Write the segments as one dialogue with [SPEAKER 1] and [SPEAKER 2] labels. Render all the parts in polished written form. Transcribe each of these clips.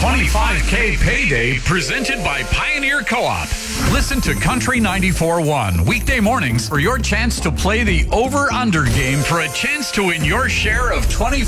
[SPEAKER 1] 25K Payday presented by Pioneer Co-op. Listen to Country 94.1 weekday mornings for your chance to play the over-under game for a chance to win your share of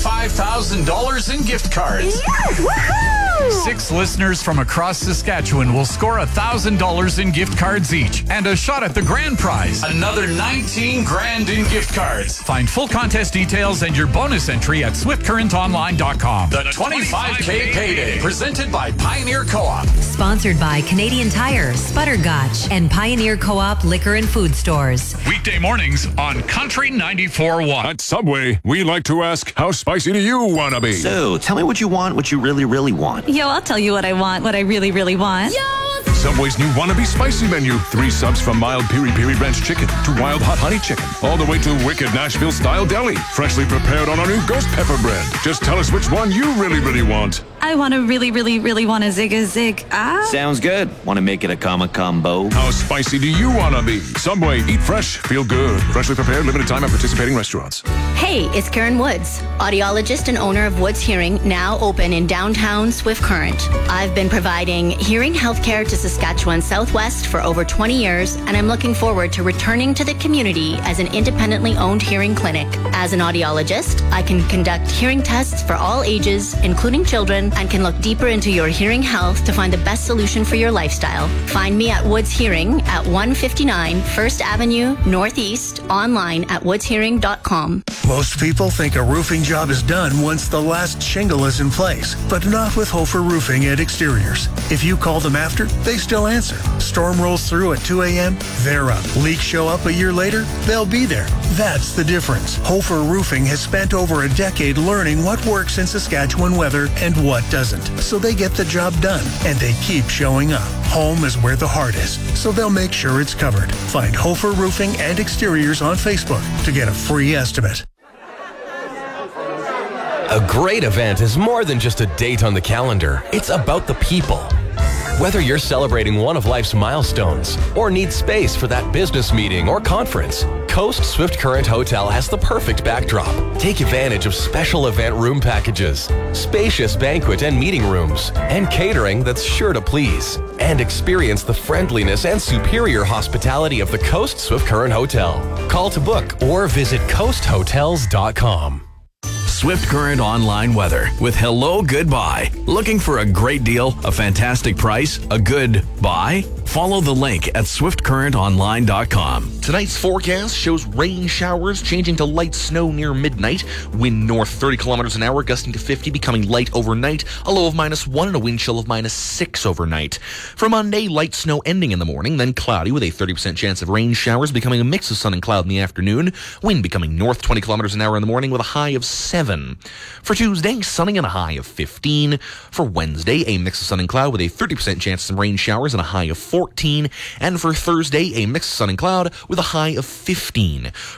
[SPEAKER 1] $25,000 in gift cards.
[SPEAKER 2] Yes! Woohoo!
[SPEAKER 1] 6 listeners from across Saskatchewan will score $1,000 in gift cards each and a shot at the grand prize, another 19 grand in gift cards. Find full contest details and your bonus entry at swiftcurrentonline.com. The 25K Payday presented by Pioneer Co-op.
[SPEAKER 3] Sponsored by Canadian Tire, Sputtergotch, and Pioneer Co-op Liquor and Food Stores.
[SPEAKER 1] Weekday mornings on Country 94.1.
[SPEAKER 4] At Subway, we like to ask, how spicy do you want to be?
[SPEAKER 5] So, tell me what you want, what you really, really want.
[SPEAKER 6] Yo, I'll tell you what I want, what I really, really want.
[SPEAKER 2] Yo!
[SPEAKER 4] Subway's new Wannabe Spicy menu. 3 subs from mild piri-piri ranch chicken to wild hot honey chicken. All the way to wicked Nashville-style deli. Freshly prepared on our new ghost pepper bread. Just tell us which one you really, really want.
[SPEAKER 6] I want to really, really, really want a zig.
[SPEAKER 5] Sounds good. Want to make it a combo?
[SPEAKER 4] How spicy do you want to be? Subway, eat fresh, feel good. Freshly prepared, limited time at participating restaurants.
[SPEAKER 7] Hey, it's Karen Woods, audiologist and owner of Woods Hearing, now open in downtown Swift Current. I've been providing hearing healthcare to Saskatchewan Southwest for over 20 years, and I'm looking forward to returning to the community as an independently owned hearing clinic. As an audiologist, I can conduct hearing tests for all ages, including children, and can look deeper into your hearing health to find the best solution for your lifestyle. Find me at Woods Hearing at 159 First Avenue Northeast, online at woodshearing.com.
[SPEAKER 8] Most people think a roofing job is done once the last shingle is in place, but not with Hofer Roofing and Exteriors. If you call them after, they still answer. Storm rolls through at 2 a.m., they're up. Leaks show up a year later, they'll be there. That's the difference. Hofer Roofing has spent over a decade learning what works in Saskatchewan weather and what doesn't, so they get the job done, and they keep showing up. Home is where the heart is, so they'll make sure it's covered. Find Hofer Roofing and Exteriors on Facebook to get a free estimate.
[SPEAKER 9] A great event is more than just a date on the calendar. It's about the people. Whether you're celebrating one of life's milestones or need space for that business meeting or conference, Coast Swift Current Hotel has the perfect backdrop. Take advantage of special event room packages, spacious banquet and meeting rooms, and catering that's sure to please. And experience the friendliness and superior hospitality of the Coast Swift Current Hotel. Call to book or visit coasthotels.com.
[SPEAKER 10] Swift Current online weather with Hello Goodbye. Looking for a great deal, a fantastic price, a good buy? Follow the link at swiftcurrentonline.com.
[SPEAKER 11] Tonight's forecast shows rain showers changing to light snow near midnight. Wind north 30 kilometers an hour, gusting to 50, becoming light overnight. A low of -1 and a wind chill of -6 overnight. For Monday, light snow ending in the morning, then cloudy with a 30% chance of rain showers, becoming a mix of sun and cloud in the afternoon. Wind becoming north 20 kilometers an hour in the morning with a high of 7. For Tuesday, sunny and a high of 15. For Wednesday, a mix of sun and cloud with a 30% chance of some rain showers and a high of 14. And for Thursday, a mix of sun and cloud with a high of 15.